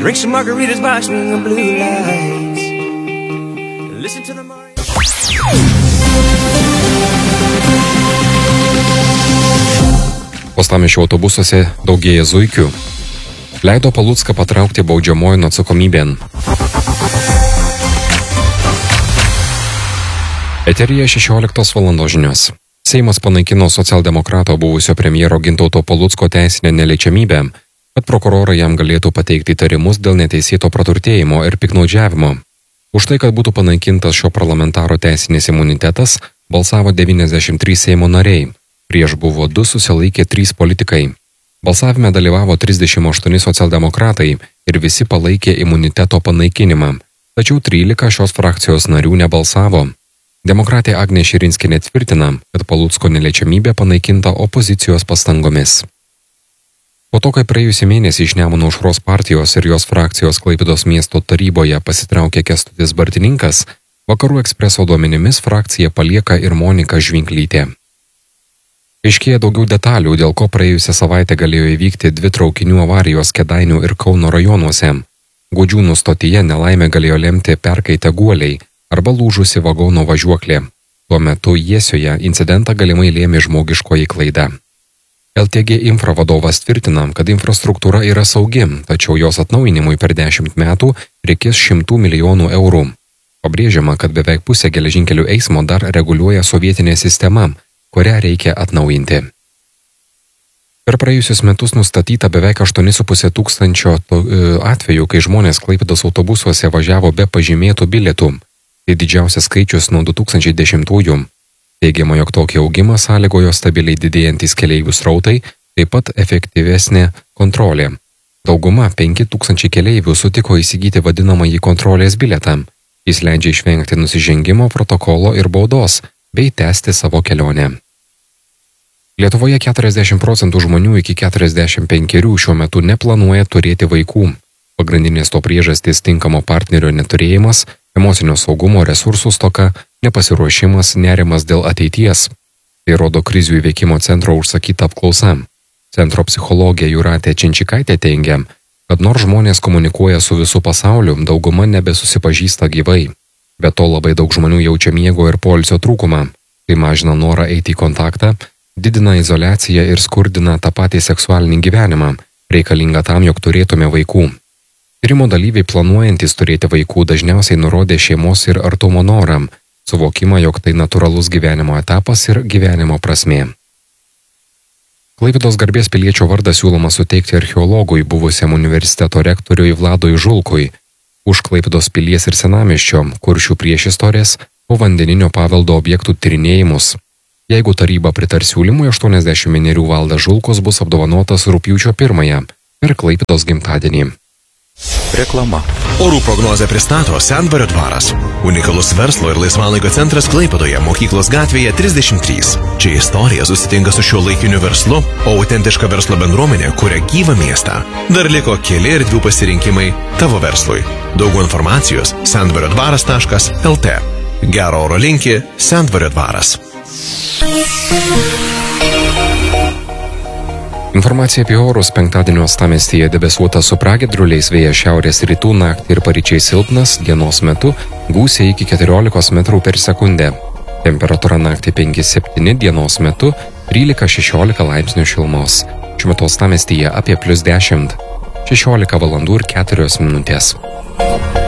Drink some margaritas, watching the blue lights. Listen to the Uostamiesčio autobusuose daugėja zuikių. Leido Palucką patraukti baudžiamojon atsakomybėn. Eteryje 16 valandos žinios. Seimas panaikino socialdemokrato buvusio premjero Gintauto Palucko teisinę neliečiamybę, kad prokurorai jam galėtų pateikti įtarimus dėl neteisėto praturtėjimo ir piktnaudžiavimo. Už tai, kad būtų panaikintas šio parlamentaro teisinis imunitetas, balsavo 93 Seimo nariai. Prieš buvo 2, susilaikė 3 politikai. Balsavime dalyvavo 38 socialdemokratai ir visi palaikė imuniteto panaikinimą, tačiau 13 šios frakcijos narių nebalsavo. Demokratė Agnė Širinskienė tvirtina, kad Palucko neliečiamybė panaikinta opozicijos pastangomis. Po to, kai praėjusį mėnesį iš Nemuno aušros partijos ir jos frakcijos Klaipėdos miesto taryboje pasitraukė Kęstutis Bartininkas, Vakarų ekspreso duomenimis frakciją palieka ir Monika Žvinklytė. Aiškėja daugiau detalių, dėl ko praėjusią savaitę galėjo įvykti 2 traukinių avarijos Kėdainių ir Kauno rajonuose. Gudžiūnų stotyje nelaimė galėjo lemti perkaitę guoliai arba lūžusi vagono važiuoklė. Tuo metu Jiesioje incidentą galimai lėmė žmogiškoji klaida. LTG Infra vadovas tvirtina, kad infrastruktūra yra saugi, tačiau jos atnaujinimui per 10 metų reikės 100 milijonų eurų. Pabrėžiama, kad beveik pusė geležinkelių eismo dar reguliuoja sovietinė sistema, kurią reikia atnaujinti. Per praėjusius metus nustatyta beveik 8,5 tūkstančio atvejų, kai žmonės Klaipėdos autobusuose važiavo be pažymėtų bilietų. Tai didžiausias skaičius nuo 2010-ųjų. Teigiama, jog tokį augimą sąlygojo stabiliai didėjantys keleivių srautai, taip pat efektyvesnė kontrolė. Dauguma 5,000 keleivių sutiko įsigyti vadinamąjį kontrolės bilietą. Jis leidžia išvengti nusižengimo, protokolo ir baudos, bei tęsti savo kelionę. Lietuvoje 40% žmonių iki 45 šiuo metu neplanuoja turėti vaikų. Pagrindinės to priežastys tinkamo partnerio neturėjimas, emocinio saugumo, resursų stoka, nepasiruošimas, nerimas dėl ateities. Tai rodo krizių įveikimo centro užsakyta apklausa. Centro psichologė Jūratė Činčikaitė teigia, kad nors žmonės komunikuoja su visu pasauliu, dauguma nebesusipažįsta gyvai. Be to labai daug žmonių jaučia miego ir poilsio trūkumą. Tai mažina norą eiti į kontaktą, didina izoliaciją ir skurdina tą patį seksualinį gyvenimą, reikalingą tam, jog turėtume vaikų. Tyrimo dalyviai planuojantis turėti vaikų dažniausiai nurodė šeimos ir artumo norą, suvokimą, jog tai natūralus gyvenimo etapas ir gyvenimo prasmė. Klaipėdos garbės piliečio vardą siūloma suteikti archeologui, buvusiam universiteto rektoriui Vladui Žulkui, už Klaipėdos pilies ir senamiesčio, Kuršių priešistorės, povandeninio paveldo objektų tyrinėjimus. Jeigu taryba pritars siūlymui, 80 Valdas Žulkus bus apdovanotas rugpjūčio 1 per Klaipėdos gimtadienį. Reklama. Orų prognozę pristato Sendvario dvaras. Unikalus verslo ir laisvalaikio centras Klaipėdoje, Mokyklos gatvėje 33. Čia istorija susitinka su šiuolaikiniu verslu, o autentiška verslo bendruomenė kuria gyvą miestą. Dar liko keli erdvių pasirinkimai tavo verslui. Daugiau informacijos sendvariodvaras.lt. Gero oro linki Sendvario dvaras. Informacija apie orus: penktadienio uostamiestyje debesuota su pragiedruliais, vėjas šiaurės rytų, naktį ir paryčiais silpnas, dienos metu gūsiai iki 14 metrų per sekundę. Temperatūra naktį 5-7, dienos metu 13-16 laipsnių šilumos. Šiuo metu uostamiestyje apie +10. 16 valandų ir 4 minutės.